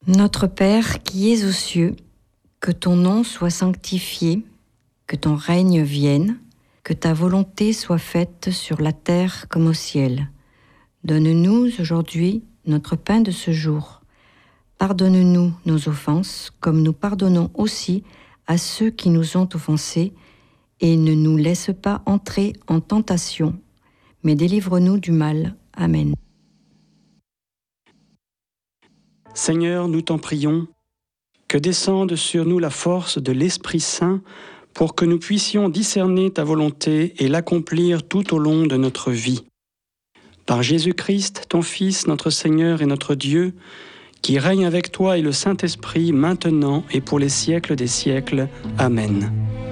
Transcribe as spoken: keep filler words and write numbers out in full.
Notre Père qui es aux cieux, que ton nom soit sanctifié, que ton règne vienne, que ta volonté soit faite sur la terre comme au ciel. Donne-nous aujourd'hui notre pain de ce jour. Pardonne-nous nos offenses, comme nous pardonnons aussi à ceux qui nous ont offensés, et ne nous laisse pas entrer en tentation, mais délivre-nous du mal. Amen. Seigneur, nous t'en prions, que descende sur nous la force de l'Esprit Saint pour que nous puissions discerner ta volonté et l'accomplir tout au long de notre vie. Par Jésus-Christ, ton Fils, notre Seigneur et notre Dieu, qui règne avec toi et le Saint-Esprit maintenant et pour les siècles des siècles. Amen.